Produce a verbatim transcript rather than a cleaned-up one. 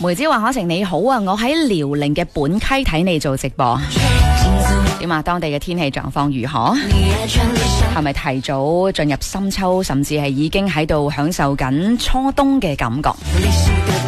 梅子話可成你好啊，我喺遼寧嘅本溪睇你做直播，點啊？當地嘅天氣狀況如何？係咪提早進入深秋，甚至係已經喺度享受緊初冬嘅感覺？